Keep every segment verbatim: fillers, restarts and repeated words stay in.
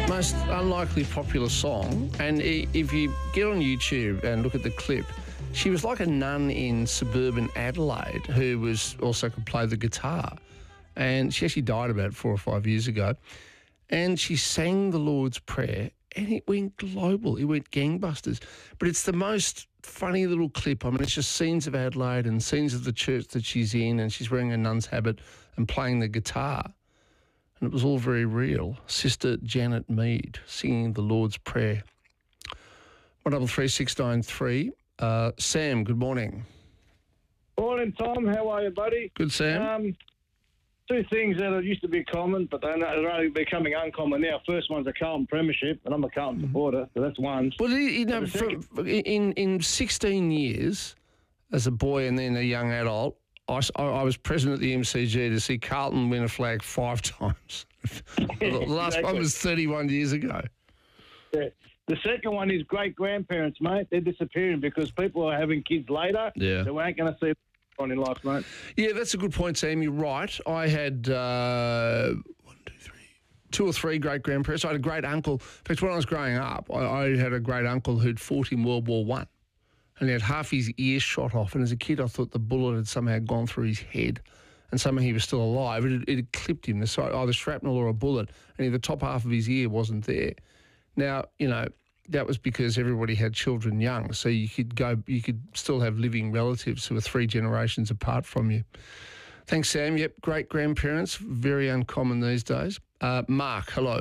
Most unlikely popular song, and i- if you get on YouTube and look at the clip, she was like a nun in suburban Adelaide who was also could play the guitar, and she actually died about four or five years ago, and she sang the Lord's Prayer, and it went global. It went gangbusters. But it's the most funny little clip. I mean, it's just scenes of Adelaide and scenes of the church that she's in, and she's wearing a nun's habit and playing the guitar. And it was all very real. Sister Janet Mead singing the Lord's Prayer. one double three six nine three. Uh, Sam, good morning. Morning, Tom. How are you, buddy? Good, Sam. Um, two things that used to be common, but they're, not, they're only becoming uncommon now. First one's a Carlton premiership, and I'm a Carlton supporter, so that's one. Well, you you know, the second- for, in, in sixteen years, as a boy and then a young adult, I, s- I- I was present at the M C G to see Carlton win a flag five times. The last Exactly. one was thirty-one years ago. Yeah. The second one is great-grandparents, mate. They're disappearing because people are having kids later. Yeah. So we ain't going to see on in life, mate. Yeah, that's a good point, Sam. You're right. I had uh, one, two, three, two or three great grandparents. I had a great uncle. In fact, when I was growing up, I, I had a great uncle who'd fought in World War One, and he had half his ear shot off. And as a kid, I thought the bullet had somehow gone through his head, and somehow he was still alive. It had, it had clipped him, so either shrapnel or a bullet, and the top half of his ear wasn't there. Now, you know, that was because everybody had children young, so you could go, you could still have living relatives who were three generations apart from you. Thanks, Sam. Yep, great grandparents, very uncommon these days. Uh, Mark, hello.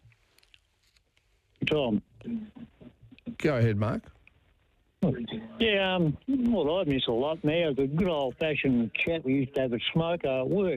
Tom. Go ahead, Mark. Yeah, um, what I miss a lot now is a good old-fashioned chat we used to have at smoke at work.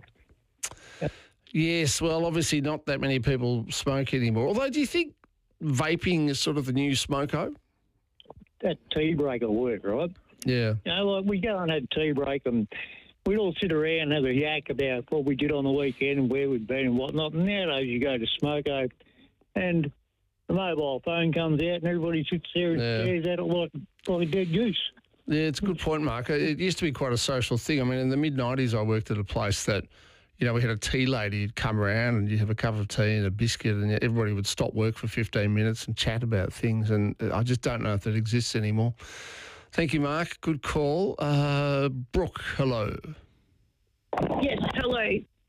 Yes, well, obviously not that many people smoke anymore. Although, do you think vaping is sort of the new smoko? That tea break at work, right? Yeah. You know, like we go and have tea break and we'd all sit around and have a yak about what we did on the weekend and where we'd been and whatnot. And nowadays you go to smoko and the mobile phone comes out and everybody sits there and Yeah. stares at it like, like a dead goose. Yeah, it's a good point, Mark. It used to be quite a social thing. I mean, in the mid nineties, I worked at a place that, you know, we had a tea lady who'd come around and you'd have a cup of tea and a biscuit and everybody would stop work for fifteen minutes and chat about things. And I just don't know if that exists anymore. Thank you, Mark. Good call. Uh, Brooke, hello. Yes, hello.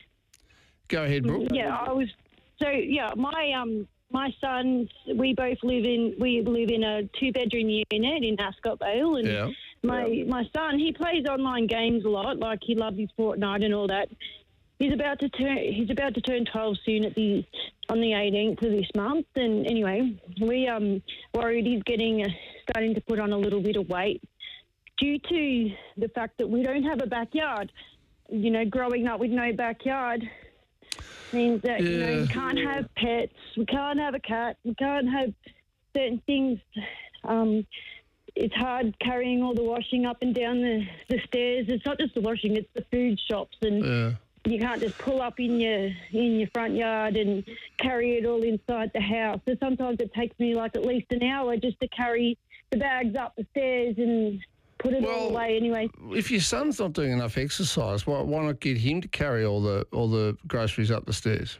Go ahead, Brooke. Yeah, I was. So yeah, my um my sons, we both live in we live in a two bedroom unit in Ascot Vale, and Yeah. my my son, he plays online games a lot. Like he loves his Fortnite and all that. He's about to turn he's about to turn twelve soon at the on the eighteenth of this month. And anyway, we um worried he's getting uh, starting to put on a little bit of weight due to the fact that we don't have a backyard. You know, growing up with no backyard means that, you know, Yeah. we can't have pets, we can't have a cat, we can't have certain things. Um, it's hard carrying all the washing up and down the, the stairs. It's not just the washing, it's the food shops, and Yeah. you can't just pull up in your in your front yard and carry it all inside the house. So sometimes it takes me like at least an hour just to carry the bags up the stairs and put it all Well, away anyway. If your son's not doing enough exercise, why, why not get him to carry all the all the groceries up the stairs?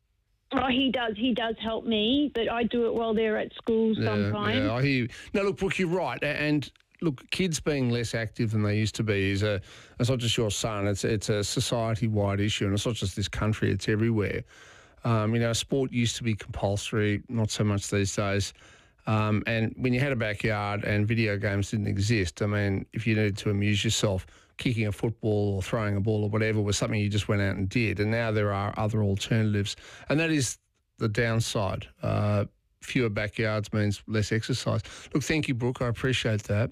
Oh, he does. He does help me, but I do it while they're at school sometimes. Yeah, I hear you. No, look, Brooke, you're right. A- And look, kids being less active than they used to be is a, it's not just your son, it's, it's a society-wide issue, and it's not just this country, it's everywhere. Um, you know, sport used to be compulsory, not so much these days. Um, and when you had a backyard and video games didn't exist, I mean, if you needed to amuse yourself, kicking a football or throwing a ball or whatever was something you just went out and did. And now there are other alternatives. And that is the downside. Uh, fewer backyards means less exercise. Look, thank you, Brooke. I appreciate that.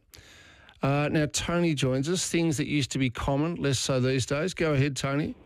Uh, now, Tony joins us. Things that used to be common, less so these days. Go ahead, Tony.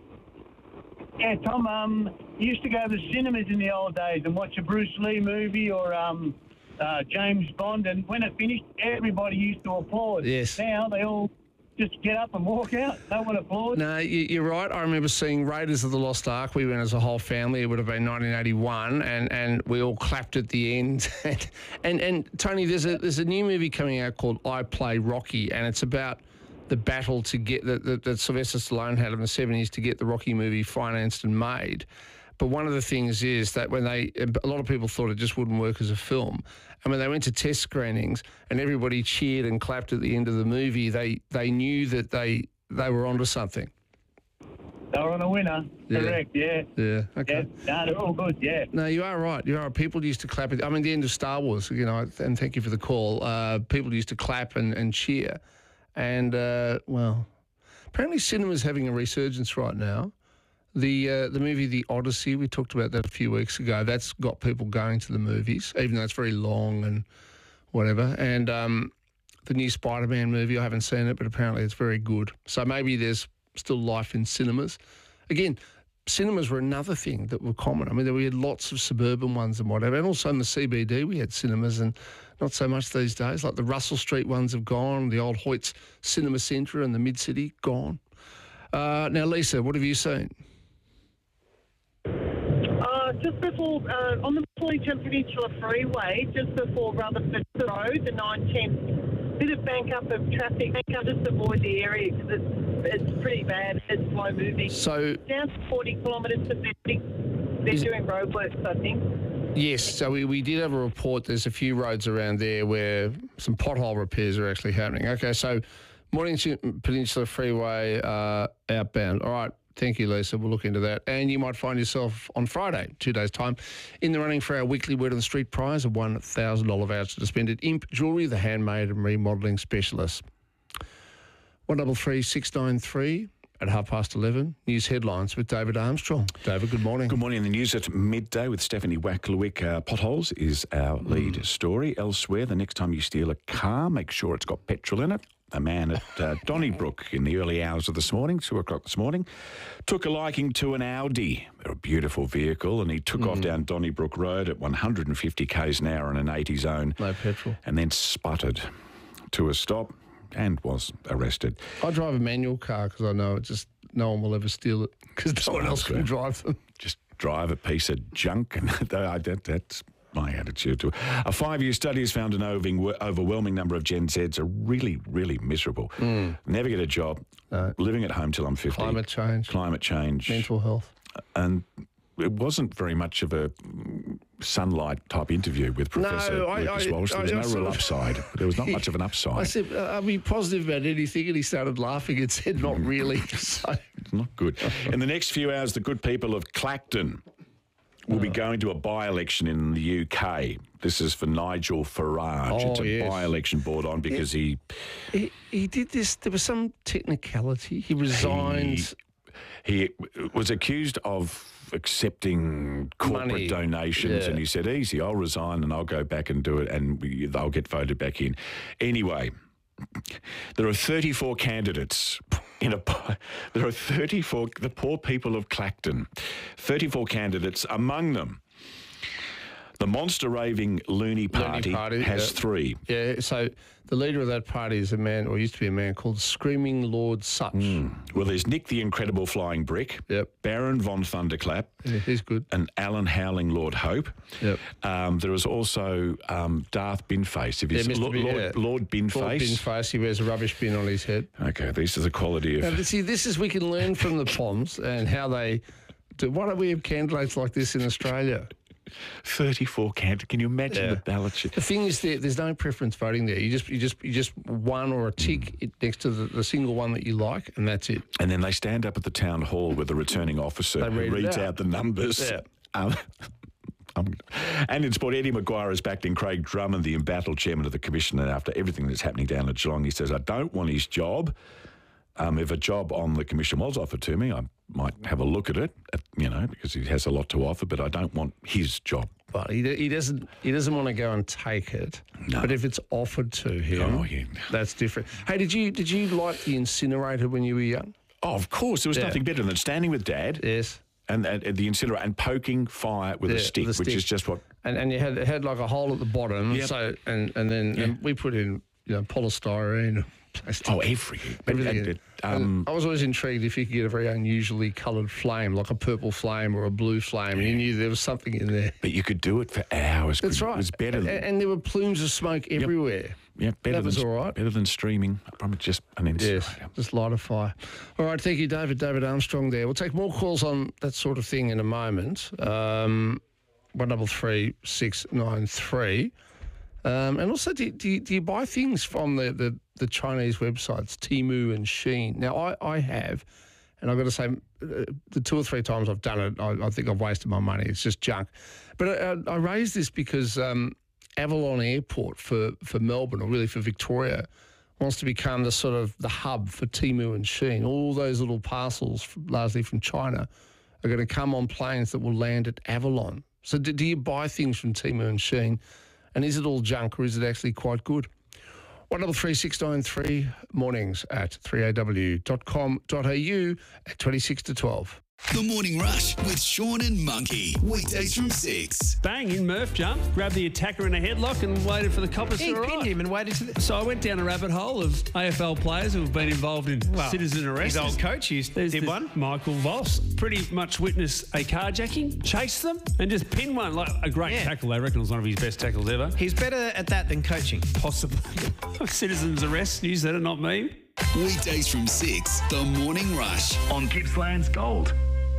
Yeah, Tom, um, used to go to the cinemas in the old days and watch a Bruce Lee movie or um, uh, James Bond, and when it finished, everybody used to applaud. Yes. Now they all just get up and walk out. No one applauds. No, you- you're right. I remember seeing Raiders of the Lost Ark. We went as a whole family. It would have been nineteen eighty-one, and, and we all clapped at the end. and and Tony, there's a there's a new movie coming out called I Play Rocky, and it's about the battle to get that, that, that Sylvester Stallone had in the seventies to get the Rocky movie financed and made. But one of the things is that when they, a lot of people thought it just wouldn't work as a film. And when they went to test screenings and everybody cheered and clapped at the end of the movie, they, they knew that they, they were onto something. They were on a winner. Yeah. Correct, yeah. Yeah, okay. Yeah, no, they're all good, yeah. No, you are right. You are. People used to clap. At, I mean, the end of Star Wars, you know, and thank you for the call. Uh, people used to clap and, and cheer. And, uh, well, apparently cinema's having a resurgence right now. The uh, the movie The Odyssey, we talked about that a few weeks ago. That's got people going to the movies, even though it's very long and whatever. And um, the new Spider-Man movie, I haven't seen it, but apparently it's very good. So maybe there's still life in cinemas. Again, cinemas were another thing that were common. I mean, we had lots of suburban ones and whatever. And also in the C B D, we had cinemas, and not so much these days. Like the Russell Street ones have gone, the old Hoyt's Cinema Centre and the Mid-City, gone. Uh, now, Lisa, what have you seen? Uh, just before, uh, on the Pullyton Peninsula Freeway, just before Rutherford Road, the nine ten, bit of bank up of traffic. Just avoid the area because it's, it's pretty bad. It's slow moving. So down to forty kilometres to fifty. They're Is, doing roadworks, I think. Yes, so we, we did have a report. There's a few roads around there where some pothole repairs are actually happening. Okay, so Mornington Peninsula Freeway uh, outbound. All right. Thank you, Lisa. We'll look into that. And you might find yourself on Friday, two days' time, in the running for our weekly Word on the Street prize of one thousand dollars voucher to spend at Imp Jewellery, the handmade and remodelling specialist. one double three six nine three at half past eleven. News headlines with David Armstrong. David, good morning. Good morning. In the news at midday with Stephanie Wacklewick. Uh, potholes is our lead mm. story. Elsewhere, the next time you steal a car, make sure it's got petrol in it. A man at uh, Donnybrook in the early hours of this morning, two o'clock this morning, took a liking to an Audi. They're a beautiful vehicle, and he took mm. off down Donnybrook Road at one hundred fifty kays an hour in an eighty zone. No petrol. And then sputtered to a stop and was arrested. I drive a manual car because I know it just no one will ever steal it because no one else can drive them. Just drive a piece of junk, and that, that's my attitude to it. A five-year study has found an overwhelming number of Gen Zs are really, really miserable. Mm. Never get a job, no. living at home till I'm fifty. Climate change. Climate change. Mental health. And it wasn't very much of a sunlight-type interview with Professor no, I, Lucas I, Walsh. There was I, no I, real upside. There was not much of an upside. I said, uh, I'll be positive about anything, and he started laughing and said, not really. So. It's not good. In the next few hours, the good people of Clacton will be going to a by-election in the U K. This is for Nigel Farage. Oh, it's a yes. by-election board on because he, he... He did this... There was some technicality. He resigned... He, he was accused of accepting corporate Money. donations, yeah. and he said, easy, I'll resign and I'll go back and do it, and we, they'll get voted back in. Anyway, there are thirty-four candidates in a... There are thirty-four... The poor people of Clacton. thirty-four candidates, among them the monster raving Loony Party, Loony Party has yeah. three. Yeah, so the leader of that party is a man, or used to be a man, called Screaming Lord Sutch. Mm. Well, there's Nick the Incredible Flying Brick, yep. Baron Von Thunderclap, yeah, he's good, and Alan Howling Lord Hope. Yep. Um, there is also um, Darth Binface. If yeah, he's Lord, B, Lord, yeah. Lord Binface. Lord Binface, he wears a rubbish bin on his head. Okay, this is the quality of... Now, see, this is, we can learn from the P O Ms and how they do. Why don't we have candidates like this in Australia? thirty-four candidates. Can you imagine yeah. the ballot sheet? The thing is, there, there's no preference voting there. You just, you just, you just one or a tick mm. it next to the, the single one that you like, and that's it. And then they stand up at the town hall with the returning officer who read reads out. out the numbers. Yeah. Um, um, and in sport, Eddie Maguire has backed in Craig Drummond, the embattled chairman of the commission, and after everything that's happening down at Geelong, he says, I don't want his job. Um, if a job on the commission was offered to me, I might have a look at it, at, you know, because he has a lot to offer, but I don't want his job. But he, he doesn't he doesn't want to go and take it. No. But if it's offered to him, oh, yeah. that's different. Hey, did you did you like the incinerator when you were young? Oh, of course. There was yeah. nothing better than standing with Dad. Yes. And, and, and the incinerator and poking fire with, yeah, a stick, with a stick, which is just what... And and you had it had like a hole at the bottom. Yep. So and and then yeah. and we put in you know polystyrene. Plastic. Oh, every... Everything. But, um, I was always intrigued if you could get a very unusually coloured flame, like a purple flame or a blue flame, and you knew there was something in there. But you could do it for hours. That's right. It was better. And, and there were plumes of smoke everywhere. Yep. Yeah, better That was than, all right. Better than streaming. Probably just an incinerator. Yes, just light a fire. All right, thank you, David. David Armstrong there. We'll take more calls on that sort of thing in a moment. Um, one double three six nine three. Um, and also, do, do, you, do you buy things from the, the, the Chinese websites, Temu and Shein? Now, I, I have, and I've got to say, uh, the two or three times I've done it, I, I think I've wasted my money. It's just junk. But I, I raised this because um, Avalon Airport for, for Melbourne, or really for Victoria, wants to become the sort of the hub for Temu and Shein. All those little parcels, largely from China, are going to come on planes that will land at Avalon. So do, do you buy things from Temu and Shein? And is it all junk, or is it actually quite good? one double three six nine three, mornings at three a w dot com dot a u at twenty-six to twelve. The Morning Rush with Sean and Monkey. Weekdays from six. Bang, in Murph jump, grabbed the attacker in a headlock and waited for the coppers He to arrive. pinned him and waited to the... So I went down a rabbit hole of A F L players who have been involved in Well, citizen arrests. his old coach used There's did this one. Michael Voss pretty much witnessed a carjacking, chased them and just pinned one. Like a great Yeah. tackle. They reckon it was one of his best tackles ever. He's better at that than coaching. Possibly. Citizens arrests, you said it, not me. Weekdays from six. The Morning Rush. On Gippsland's Gold.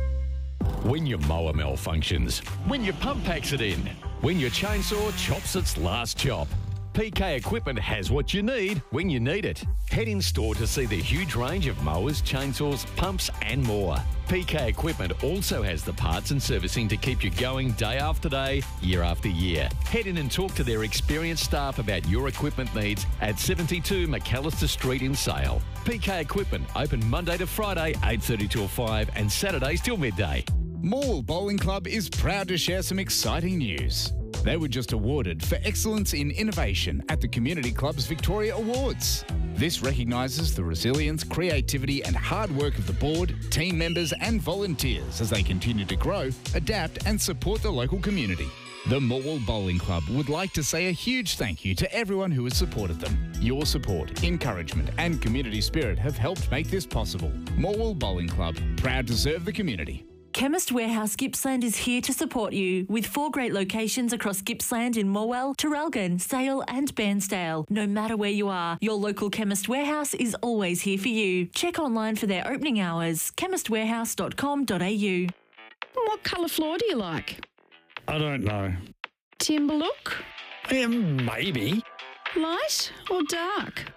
When your mower malfunctions, when your pump packs it in, when your chainsaw chops its last chop, P K Equipment has what you need when you need it. Head in store to see the huge range of mowers, chainsaws, pumps and more. P K Equipment also has the parts and servicing to keep you going day after day, year after year. Head in and talk to their experienced staff about your equipment needs at seventy-two McAllister Street in Sale. P K Equipment open Monday to Friday, eight thirty till five and Saturdays till midday. Morwell Bowling Club is proud to share some exciting news. They were just awarded for excellence in innovation at the Community Club's Victoria Awards. This recognises the resilience, creativity and hard work of the board, team members and volunteers as they continue to grow, adapt and support the local community. The Morwell Bowling Club would like to say a huge thank you to everyone who has supported them. Your support, encouragement and community spirit have helped make this possible. Morwell Bowling Club, proud to serve the community. Chemist Warehouse Gippsland is here to support you with four great locations across Gippsland in Morwell, Traralgon, Sale and Bairnsdale. No matter where you are, your local Chemist Warehouse is always here for you. Check online for their opening hours, chemist warehouse dot com dot a u. What colour floor do you like? I don't know. Timber look? Um, maybe. Light or dark?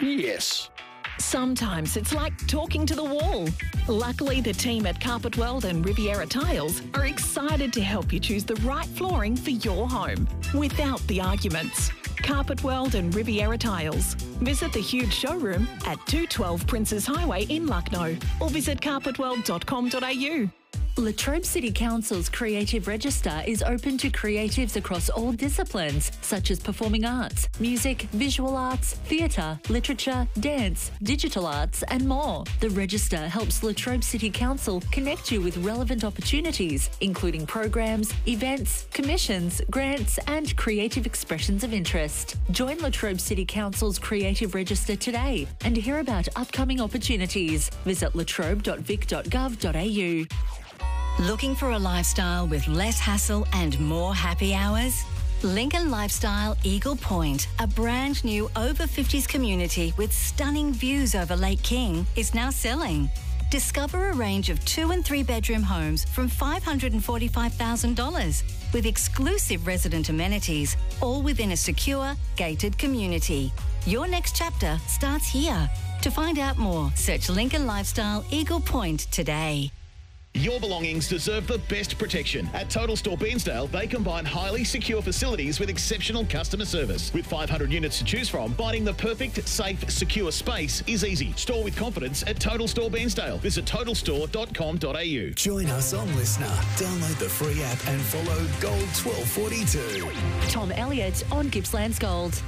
Yes. Sometimes it's like talking to the wall. Luckily, the team at Carpet World and Riviera Tiles are excited to help you choose the right flooring for your home without the arguments. Carpet World and Riviera Tiles. Visit the huge showroom at two twelve Princes Highway in Lucknow or visit carpet world dot com dot a u. Latrobe City Council's Creative Register is open to creatives across all disciplines, such as performing arts, music, visual arts, theatre, literature, dance, digital arts and more. The Register helps Latrobe City Council connect you with relevant opportunities, including programs, events, commissions, grants and creative expressions of interest. Join Latrobe City Council's Creative Register today and hear about upcoming opportunities. Visit latrobe dot vic dot gov dot a u. Looking for a lifestyle with less hassle and more happy hours? Lincoln Lifestyle Eagle Point, a brand new over fifties community with stunning views over Lake King, is now selling. Discover a range of two and three bedroom homes from five hundred forty-five thousand dollars with exclusive resident amenities, all within a secure, gated community. Your next chapter starts here. To find out more, search Lincoln Lifestyle Eagle Point today. Your belongings deserve the best protection. At Total Store Bairnsdale, they combine highly secure facilities with exceptional customer service. With five hundred units to choose from, finding the perfect, safe, secure space is easy. Store with confidence at Total Store Bairnsdale. Visit total store dot com dot a u. Join us on Listener. Download the free app and follow Gold twelve forty-two. Tom Elliott on Gippsland's Gold.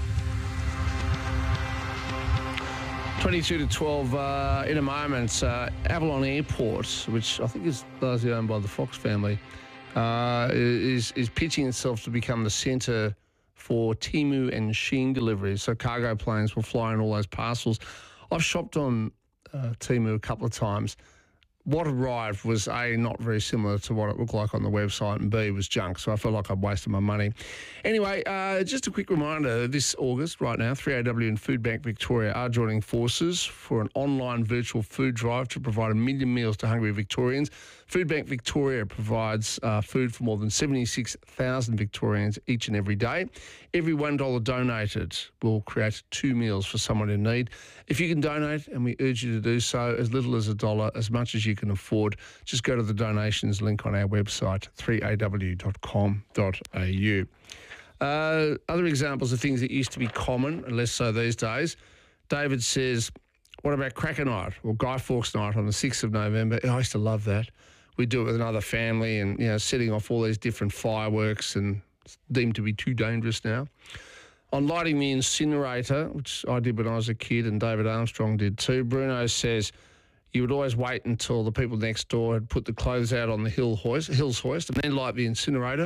twenty-two to twelve uh, in a moment. Uh, Avalon Airport, which I think is largely owned by the Fox family, uh, is is pitching itself to become the centre for Temu and Shein deliveries. So cargo planes will fly in all those parcels. I've shopped on uh, Temu a couple of times. what arrived was A, not very similar to what it looked like on the website, and B, was junk. So I felt like I'd wasted my money. Anyway, uh, just a quick reminder, this August, right now, three A W and Food Bank Victoria are joining forces for an online virtual food drive to provide a million meals to hungry Victorians. Food Bank Victoria provides uh, food for more than seventy-six thousand Victorians each and every day. Every one dollar donated will create two meals for someone in need. If you can donate, and we urge you to do so, as little as a dollar, as much as you can afford, just go to the donations link on our website, three a w dot com dot a u. Uh, other examples of things that used to be common, and less so these days. David says, what about Cracker Night or Guy Fawkes Night on the sixth of November? I used to love that. We do it with another family and, you know, setting off all these different fireworks, and it's deemed to be too dangerous now. On lighting the incinerator, which I did when I was a kid and David Armstrong did too, Bruno says you would always wait until the people next door had put the clothes out on the hill hoist, hills hoist and then light the incinerator.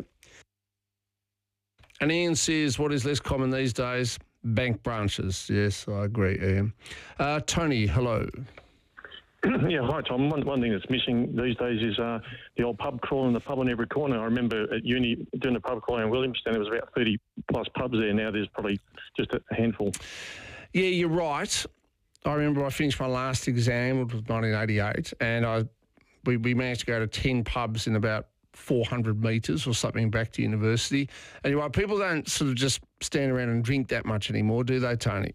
And Ian says what is less common these days? Bank branches. Yes, I agree, Ian. Uh, Tony, hello. Yeah, hi Tom. One, one thing that's missing these days is uh, the old pub crawl in the pub on every corner. I remember at uni doing a pub crawl in Williamstown, there was about thirty plus pubs there. Now there's probably just a handful. Yeah, you're right. I remember I finished my last exam, it was nineteen eighty-eight, and I we, we managed to go to ten pubs in about four hundred metres or something back to university. And you're right, people don't sort of just stand around and drink that much anymore, do they, Tony?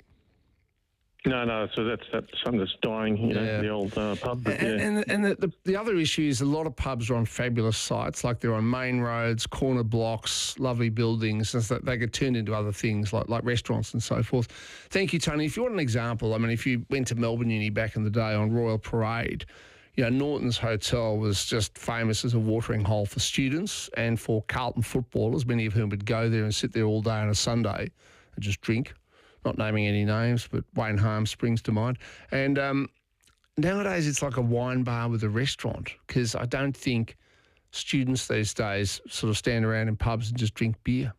No, no, so that's, that's something that's dying, you know, Yeah. the old uh, pub. But, yeah. And, and, and the, the, the other issue is a lot of pubs are on fabulous sites, like they're on main roads, corner blocks, lovely buildings, and so they get turned into other things like, like restaurants and so forth. Thank you, Tony. If you want an example, I mean, if you went to Melbourne Uni back in the day on Royal Parade, you know, Norton's Hotel was just famous as a watering hole for students and for Carlton footballers, many of whom would go there and sit there all day on a Sunday and just drink. Not naming any names, but Wayne Harms springs to mind. And um, nowadays it's like a wine bar with a restaurant, because I don't think students these days sort of stand around in pubs and just drink beer.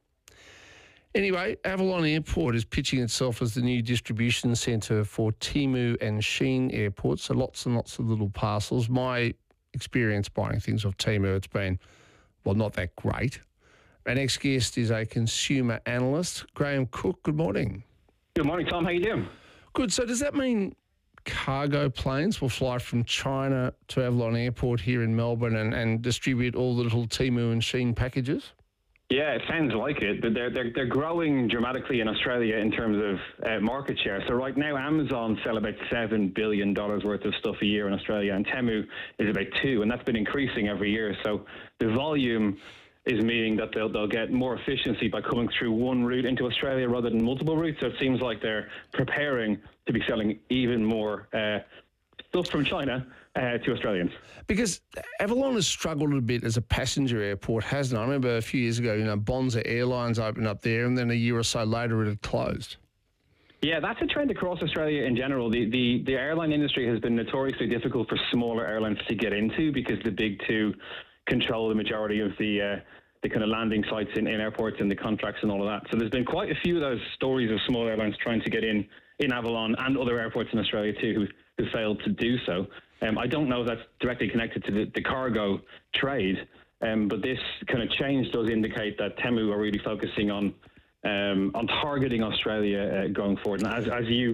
Anyway, Avalon Airport is pitching itself as the new distribution centre for Temu and Shein airports, so lots and lots of little parcels. My experience buying things off Temu, it's been, well, not that great. Our next guest is a consumer analyst, Graham Cook. Good morning. Good morning, Tom. How you doing? Good. So does that mean cargo planes will fly from China to Avalon Airport here in Melbourne and, and distribute all the little Temu and Shein packages? Yeah, it sounds like it. They're, they're, they're growing dramatically in Australia in terms of uh, market share. So right now, Amazon sell about seven billion dollars worth of stuff a year in Australia, and Temu is about two, and that's been increasing every year. So the volume is meaning that they'll, they'll get more efficiency by coming through one route into Australia rather than multiple routes. So it seems like they're preparing to be selling even more uh, stuff from China uh, to Australians. Because Avalon has struggled a bit as a passenger airport, hasn't it? I remember a few years ago, you know, Bonza Airlines opened up there, and then a year or so later it had closed. Yeah, that's a trend across Australia in general. The, the the airline industry has been notoriously difficult for smaller airlines to get into because the big two control the majority of the uh, the kind of landing sites in, in airports and the contracts and all of that. So there's been quite a few of those stories of small airlines trying to get in in Avalon and other airports in Australia too who, who failed to do so. Um, I don't know if that's directly connected to the, the cargo trade, um, but this kind of change does indicate that Temu are really focusing on um, on targeting Australia uh, going forward. And as, as you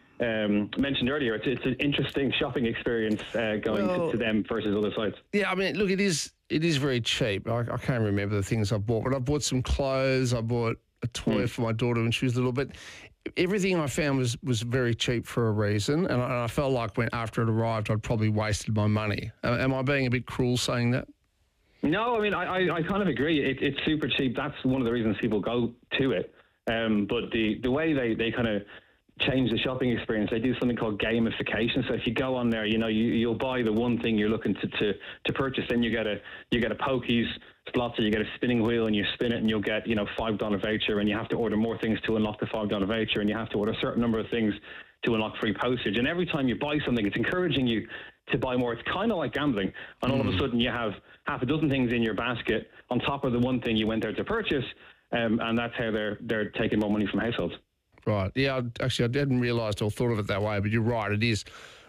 um, mentioned earlier, it's, it's an interesting shopping experience uh, going Well, to, to them versus other sites. Yeah, I mean, look, it is it is very cheap. I, I can't remember the things I bought, but I bought some clothes. I bought a toy Mm. for my daughter when she was little. But everything I found was, was very cheap for a reason, and I, and I felt like when after it arrived, I'd probably wasted my money. Am, am I being a bit cruel saying that? No, I mean, I, I, I kind of agree. It, it's super cheap. That's one of the reasons people go to it. Um, but the, the way they, they kind of change the shopping experience, they do something called gamification. So if you go on there, you know, you, you'll buy the one thing you're looking to, to, to purchase, then you get a you get a pokies slot, or you get a spinning wheel and you spin it and you'll get, you know, five dollar voucher, and you have to order more things to unlock the five dollar voucher, and you have to order a certain number of things to unlock free postage. And every time you buy something, it's encouraging you to buy more. It's kind of like gambling. And all of a sudden you have half a dozen things in your basket on top of the one thing you went there to purchase. Um, and that's how they're they're taking more money from households. Right. Yeah, I, actually, I hadn't realised or thought of it that way, but you're right. It is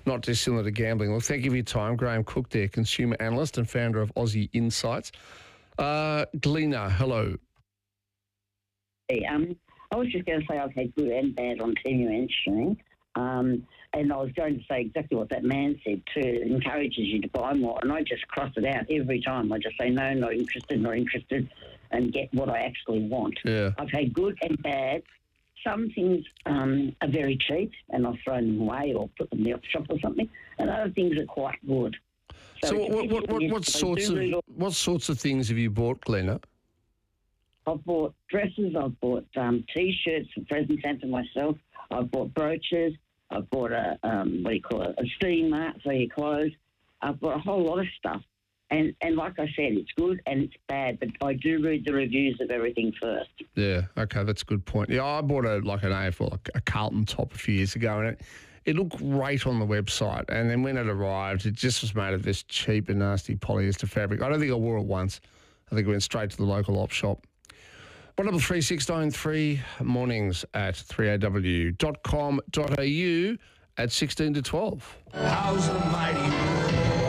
not dissimilar to gambling. Well, thank you for your time. Graham Cook there, consumer analyst and founder of Aussie Insights. Uh, Gleena, hello. Hey, um, I was just going to say I've had good and bad on T V mentioning. Um, and I was going to say exactly what that man said too. It encourages you to buy more. And I just cross it out every time. I just say, no, not interested, not interested, and get what I actually want. Yeah. I've had good and bad. Some things um, are very cheap and I've thrown them away or put them in the op shop or something. And other things are quite good. So, so what, what, what, what sorts of what sorts of things have you bought, Gleena? I've bought dresses, I've bought um, T-shirts for presents and for myself. I've bought brooches. I've bought a, um, what do you call it, a steamer for your clothes. I've bought a whole lot of stuff. And and like I said, it's good and it's bad, but I do read the reviews of everything first. Yeah, okay, that's a good point. Yeah, I bought a like an A F L, a Carlton top a few years ago, and it, it looked great on the website. And then when it arrived, it just was made of this cheap and nasty polyester fabric. I don't think I wore it once. I think it went straight to the local op shop. one double three six nine three mornings at three a w dot com dot a u at sixteen to twelve. How's the mighty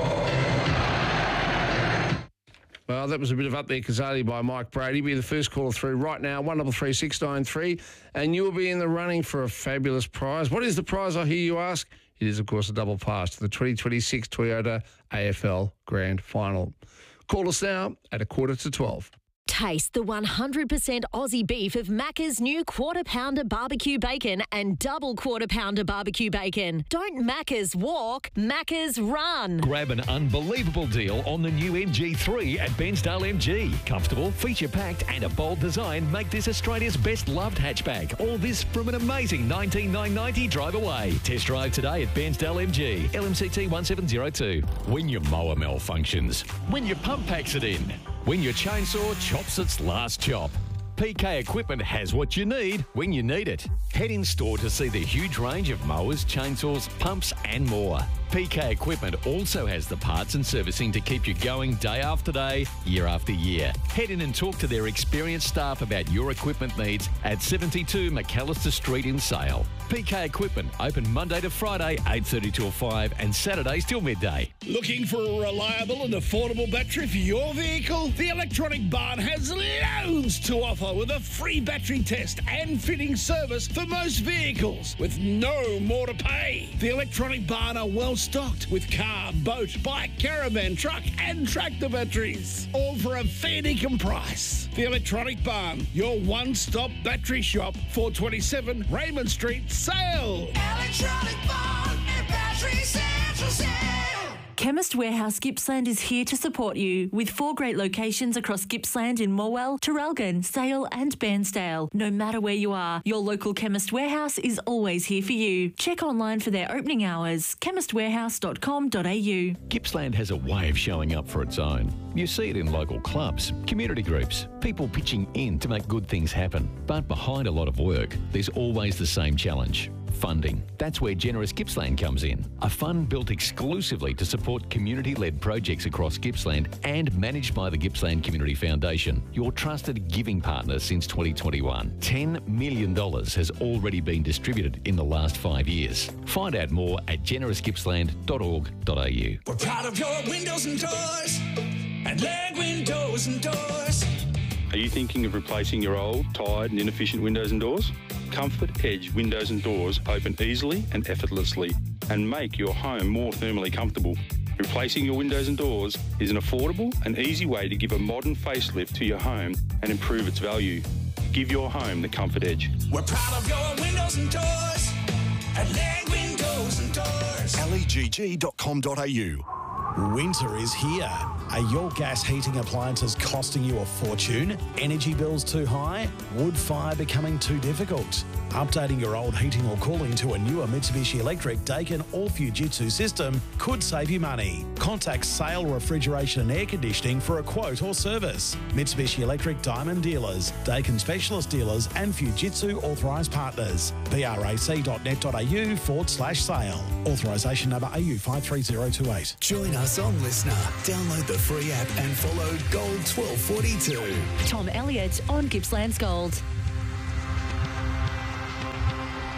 Well, that was a bit of Up There Kazali by Mike Brady. Be the first caller through right now, one double three six nine three, and you will be in the running for a fabulous prize. What is the prize, I hear you ask? It is, of course, a double pass to the twenty twenty-six Toyota A F L Grand Final. Call us now at a quarter to twelve. Taste the one hundred percent Aussie beef of Macca's new Quarter Pounder Barbecue Bacon and Double Quarter Pounder Barbecue Bacon. Don't Macca's walk, Macca's run. Grab an unbelievable deal on the new M G three at Bensdale M G. Comfortable, feature-packed and a bold design make this Australia's best-loved hatchback. All this from an amazing nineteen thousand nine hundred ninety drive away. Test drive today at Bensdale M G. L M C T one seven zero two. When your mower malfunctions. When your pump packs it in. When your chainsaw chops its last chop. P K Equipment has what you need when you need it. Head in store to see the huge range of mowers, chainsaws, pumps and more. P K Equipment also has the parts and servicing to keep you going day after day, year after year. Head in and talk to their experienced staff about your equipment needs at seventy-two McAllister Street in Sale. P K Equipment open Monday to Friday, eight thirty till five and Saturdays till midday. Looking for a reliable and affordable battery for your vehicle? The Electronic Barn has loads to offer with a free battery test and fitting service for most vehicles with no more to pay. The Electronic Barn are well stocked with car, boat, bike, caravan, truck and tractor batteries, all for a fair dinkum price. The Electronic Barn, your one-stop battery shop, four twenty-seven Raymond Street, Sale. Electronic Barn and Battery Central Sale. Chemist Warehouse Gippsland is here to support you with four great locations across Gippsland in Morwell, Traralgon, Sale and Bairnsdale. No matter where you are, your local Chemist Warehouse is always here for you. Check online for their opening hours, chemist warehouse dot com dot a u. Gippsland has a way of showing up for its own. You see it in local clubs, community groups, people pitching in to make good things happen. But behind a lot of work, there's always the same challenge. Funding. That's where Generous Gippsland comes in. A fund built exclusively to support community-led projects across Gippsland and managed by the Gippsland Community Foundation, your trusted giving partner since twenty twenty-one. ten million dollars has already been distributed in the last five years. Find out more at generous gippsland dot org dot a u. We're proud of your windows and doors at Lag Windows and Doors. Are you thinking of replacing your old, tired and inefficient windows and doors? Comfort Edge Windows and Doors open easily and effortlessly and make your home more thermally comfortable. Replacing your windows and doors is an affordable and easy way to give a modern facelift to your home and improve its value. Give your home the Comfort Edge. We're proud of your windows and doors at Lag Windows and Doors. L E G G dot com dot a u. Winter is here. Are your gas heating appliances costing you a fortune? Energy bills too high? Wood fire becoming too difficult? Updating your old heating or cooling to a newer Mitsubishi Electric, Daikin or Fujitsu system could save you money. Contact Sale Refrigeration and Air Conditioning for a quote or service. Mitsubishi Electric Diamond Dealers, Daikin Specialist Dealers and Fujitsu Authorised Partners. B R A C dot net dot a u forward slash sale. Authorisation number A U five three zero two eight. Join us on Listener. Download the free app and follow Gold twelve forty-two. Tom Elliott on Gippsland's Gold.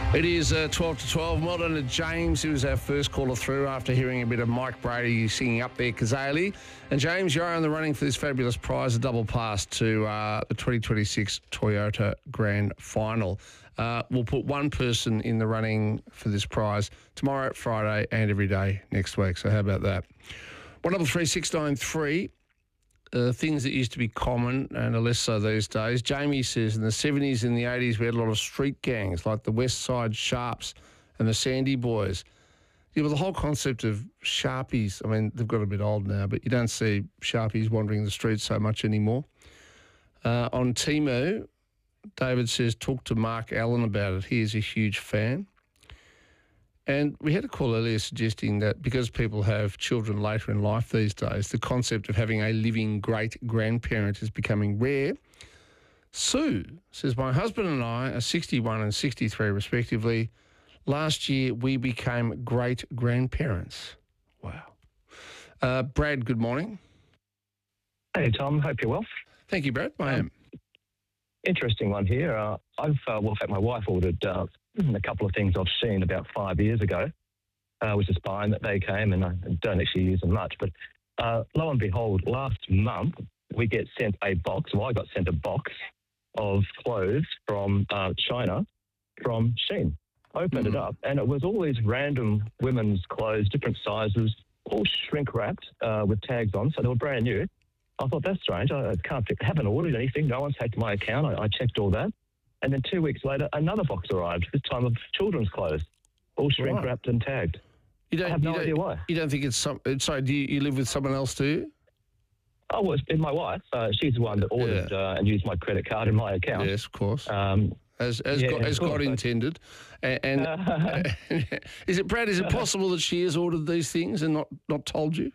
It is uh, twelve to twelve. Well done to James, who was our first caller through after hearing a bit of Mike Brady singing Up There, Kazali. And James, you're in the running for this fabulous prize, a double pass to uh, the twenty twenty-six Toyota Grand Final. Uh, we'll put one person in the running for this prize tomorrow, Friday, and every day next week. So how about that? one double three six nine three. Uh, things that used to be common and are less so these days. Jamie says in the seventies and the eighties we had a lot of street gangs like the West Side Sharps and the Sandy Boys. Yeah, well, the whole concept of Sharpies, I mean, they've got a bit old now, but you don't see Sharpies wandering the streets so much anymore. Uh, on Temu, David says, talk to Mark Allen about it. He is a huge fan. And we had a call earlier suggesting that because people have children later in life these days, the concept of having a living great-grandparent is becoming rare. Sue says, my husband and I are sixty-one and sixty-three respectively. Last year, we became great-grandparents. Wow. Uh, Brad, good morning. Hey, Tom. Hope you're well. Thank you, Brad. I am. Um, interesting one here. Uh, I've, uh, well, in fact, my wife ordered uh, a couple of things I've seen about five years ago, uh, which is fine that they came, and I don't actually use them much. But uh, lo and behold, last month, we get sent a box, well, I got sent a box of clothes from uh, China from Shein. I opened mm. it up, and it was all these random women's clothes, different sizes, all shrink-wrapped uh, with tags on, so they were brand new. I thought, that's strange. I can't, I haven't ordered anything. No one's hacked my account. I, I checked all that. And then two weeks later, another box arrived, this time of children's clothes, all shrink-wrapped and tagged. You don't, I have no you idea why. You don't think it's some... Sorry, do you, you live with someone else, do you? Oh, well, it's my wife. Uh, she's the one that ordered yeah. uh, and used my credit card in my account. Yes, of course. Um, as as, yeah, God, as God intended. And, and uh, is it, Brad, is it possible that she has ordered these things and not, not told you?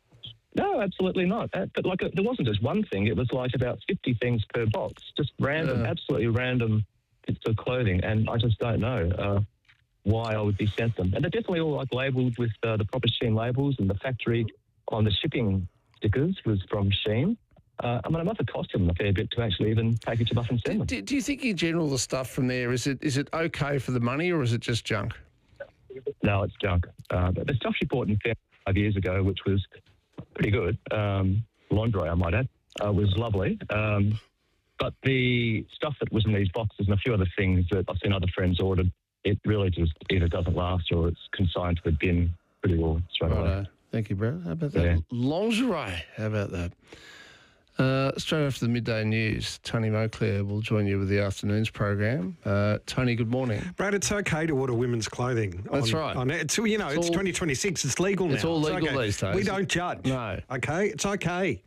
No, absolutely not. Uh, but like, uh, there wasn't just one thing. It was like about fifty things per box, just random, uh, absolutely random bits of clothing. And I just don't know uh, why I would be sent them. And they're definitely all like labelled with uh, the proper Shein labels, and the factory on the shipping stickers was from Shein. Uh, I mean, it must have cost them a fair bit to actually even package them up and send them. Do, do you think in general the stuff from there, is it is it okay for the money or is it just junk? No, it's junk. Uh, but the stuff she bought in five years ago, which was pretty good, um, lingerie I might add, uh, was lovely. Um, but the stuff that was in these boxes and a few other things that I've seen other friends ordered, it really just either doesn't last or it's consigned to the bin pretty well straight away. Right, thank you, Brad. How about that? Yeah. Lingerie, how about that? Uh, straight after the midday news, Tony Moclair will join you with the afternoon's program. Uh, Tony, good morning. Brad, it's okay to order women's clothing. That's on, right. On, it's, you know, it's, it's all, twenty twenty-six. It's legal now. It's all legal it's okay. these days. We don't judge. No. Okay? It's okay.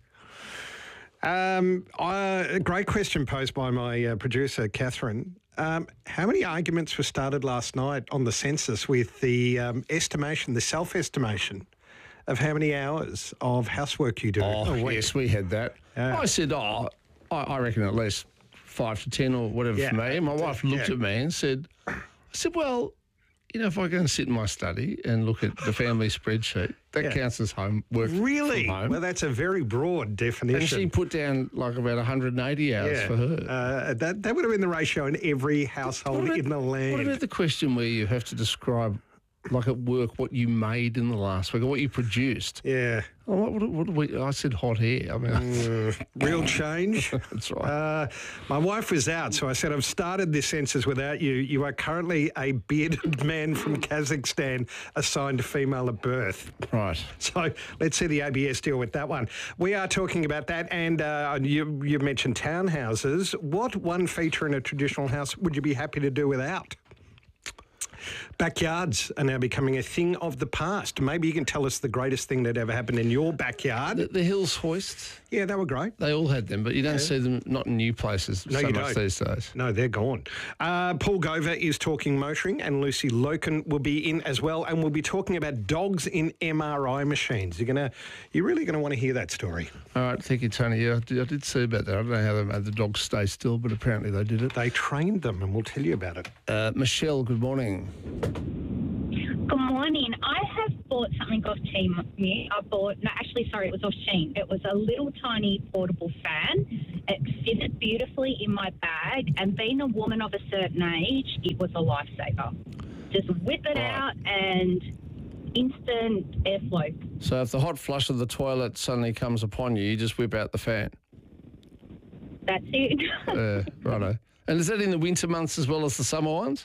Um, I, a great question posed by my uh, producer, Catherine. Um, how many arguments were started last night on the census with the um, estimation, the self-estimation of how many hours of housework you do? Oh, yes, we had that. Yeah. I said, oh, I, I reckon at least five to ten or whatever yeah. for me. My wife looked yeah. at me and said, I said, well, you know, if I go and sit in my study and look at the family spreadsheet, that yeah. counts as home work. Really? From home. Well, that's a very broad definition. And she put down like about one hundred eighty hours yeah. for her. Uh, that, that would have been the ratio in every household about, in the land. What about the question where you have to describe, like at work, what you made in the last week or what you produced? Yeah. Oh, what, what, what do we, I said hot air. I mean, uh, real change. That's right. Uh, my wife was out, so I said, I've started this census without you. You are currently a bearded man from Kazakhstan assigned female at birth. Right. So let's see the A B S deal with that one. We are talking about that, and uh, you, you mentioned townhouses. What one feature in a traditional house would you be happy to do without? Backyards are now becoming a thing of the past. Maybe you can tell us the greatest thing that ever happened in your backyard. The, the Hills hoists. Yeah, they were great. They all had them, but you don't yeah. see them, not in new places no, so you much don't. these days. No, they're gone. Uh, Paul Gover is talking motoring, and Lucy Loken will be in as well, and we'll be talking about dogs in M R I machines. You're gonna, you're really going to want to hear that story. All right, thank you, Tony. Yeah, I did, I did see about that. I don't know how they made the dogs stay still, but apparently they did it. They trained them, and we'll tell you about it. Uh, Michelle, good morning. Good morning. I have bought something off Team. I bought, no, actually, sorry, it was off Shein. It was a little tiny portable fan. It fitted beautifully in my bag, and being a woman of a certain age, it was a lifesaver. Just whip it out and instant airflow. So if the hot flush of the toilet suddenly comes upon you, you just whip out the fan. That's it. uh, righto. And is that in the winter months as well as the summer ones?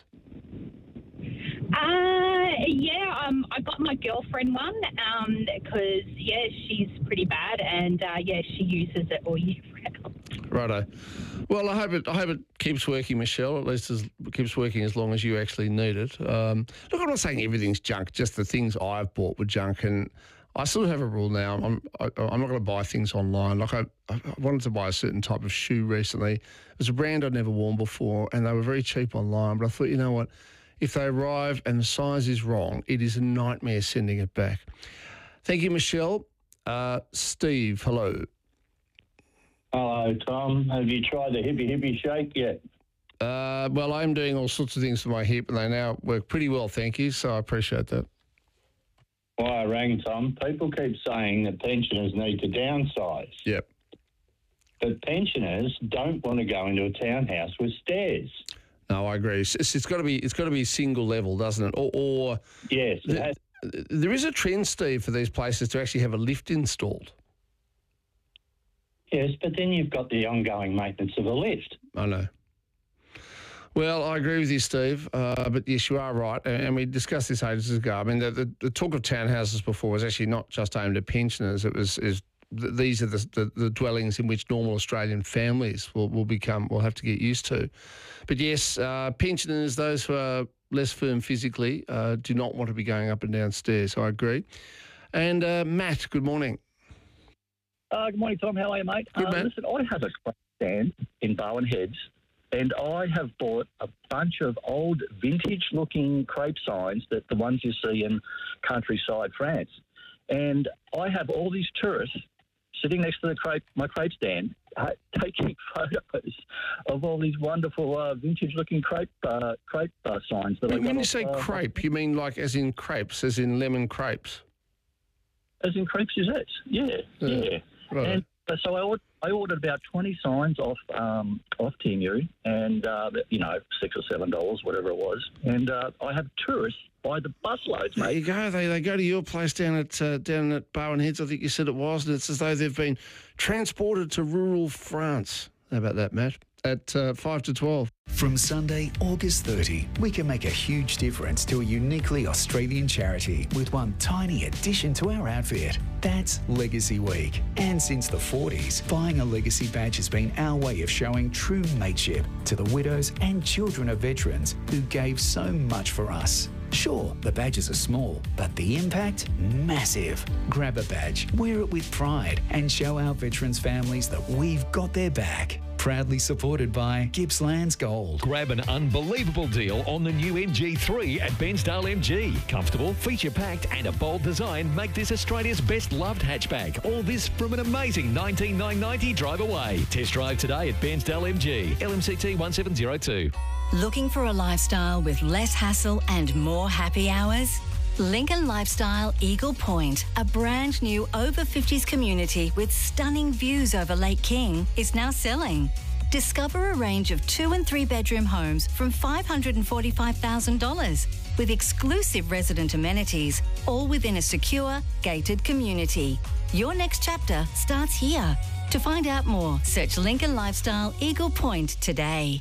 Uh, yeah, um, I got my girlfriend one because, um, yeah, she's pretty bad and, uh, yeah, she uses it all year round. Righto. Well, I hope it. I hope it keeps working, Michelle. At least as keeps working as long as you actually need it. Um, look, I'm not saying everything's junk. Just the things I've bought were junk, and I sort of have a rule now. I'm I, I'm not going to buy things online. Like I, I wanted to buy a certain type of shoe recently. It was a brand I'd never worn before, and they were very cheap online. But I thought, you know what? If they arrive and the size is wrong, it is a nightmare sending it back. Thank you, Michelle. Uh, Steve, hello. Hello, Tom. Have you tried the hippie hippie shake yet? Uh, well, I'm doing all sorts of things for my hip, and they now work pretty well, thank you, so I appreciate that. Well, I rang, Tom. People keep saying that pensioners need to downsize. Yep. But pensioners don't want to go into a townhouse with stairs. No, I agree. It's, it's got to be it's got to be single level, doesn't it? Or, or yes, the, there is a trend, Steve, for these places to actually have a lift installed. Yes, but then you've got the ongoing maintenance of a lift. I know. Well, I agree with you, Steve, uh, but yes, you are right, and, and we discussed this ages ago. I mean, the, the, the talk of townhouses before was actually not just aimed at pensioners. It was is th- these are the, the, the dwellings in which normal Australian families will, will become will have to get used to. But yes, uh, pensioners, those who are less firm physically, uh, do not want to be going up and down stairs. I agree. And uh, Matt, good morning. Uh, good morning, Tom. How are you, mate? Good, uh, man. Listen, I have a crepe stand in Bowen Heads, and I have bought a bunch of old vintage-looking crepe signs, that the ones you see in countryside France. And I have all these tourists sitting next to the crepe, my crepe stand, uh, taking photos of all these wonderful uh, vintage-looking crepe uh, crepe uh, signs. That I When got you off, say uh, crepe, you mean like as in crepes, as in lemon crepes? As in crepes is it? Yeah, Yeah. yeah. Right. And uh, so I ordered, I ordered about twenty signs off um, off Temu, and uh, you know, six or seven dollars, whatever it was. And uh, I have tourists by the busloads, There mate. you go. They they go to your place down at uh, down at Bowen Heads, I think you said it was, and it's as though they've been transported to rural France. How about that, Matt? At uh, five to twelve. From Sunday, August thirtieth, we can make a huge difference to a uniquely Australian charity with one tiny addition to our outfit. That's Legacy Week. And since the forties, buying a Legacy badge has been our way of showing true mateship to the widows and children of veterans who gave so much for us. Sure, the badges are small, but the impact, massive. Grab a badge, wear it with pride, and show our veterans' families that we've got their back. Proudly supported by Gippsland's Gold. Grab an unbelievable deal on the new M G three at Bensdale M G. Comfortable, feature-packed and a bold design make this Australia's best loved hatchback. All this from an amazing nineteen thousand nine hundred ninety drive away. Test drive today at Bensdale M G. L M C T one seven zero two. Looking for a lifestyle with less hassle and more happy hours? Lincoln Lifestyle Eagle Point, a brand new over fifties community with stunning views over Lake King, is now selling. Discover a range of two and three bedroom homes from five hundred forty-five thousand dollars with exclusive resident amenities, all within a secure, gated community. Your next chapter starts here. To find out more, search Lincoln Lifestyle Eagle Point today.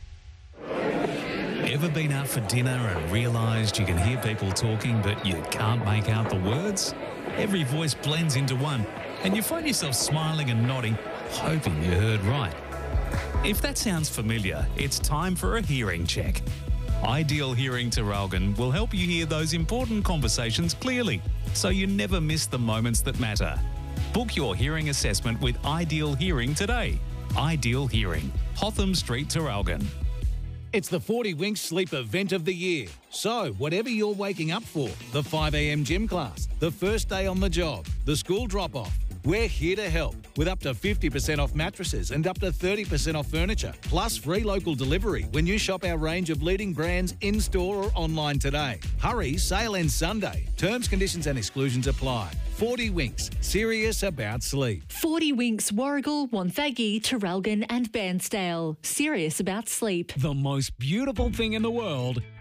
Ever been out for dinner and realised you can hear people talking but you can't make out the words? Every voice blends into one and you find yourself smiling and nodding, hoping you heard right. If that sounds familiar, it's time for a hearing check. Ideal Hearing Traralgon will help you hear those important conversations clearly so you never miss the moments that matter. Book your hearing assessment with Ideal Hearing today. Ideal Hearing, Hotham Street, Traralgon. It's the forty Winks Sleep event of the year. So, whatever you're waking up for, the five a.m. gym class, the first day on the job, the school drop-off, We're here to help with up to fifty percent off mattresses and up to thirty percent off furniture, plus free local delivery when you shop our range of leading brands in-store or online today. Hurry, sale ends Sunday. Terms, conditions and exclusions apply. forty Winks, serious about sleep. forty Winks, Warragul, Wonthaggi, Traralgon and Bairnsdale. Serious about sleep. The most beautiful thing in the world